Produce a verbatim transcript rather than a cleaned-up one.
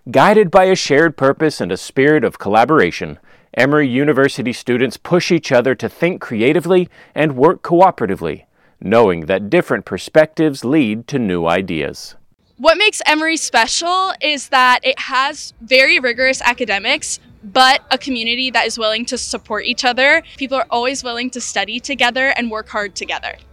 Guided by a shared purpose and a spirit of collaboration, Emory University students push each other to think creatively and work cooperatively, knowing that different perspectives lead to new ideas. What makes Emory special is that it has very rigorous academics, but a community that is willing to support each other. People are always willing to study together and work hard together.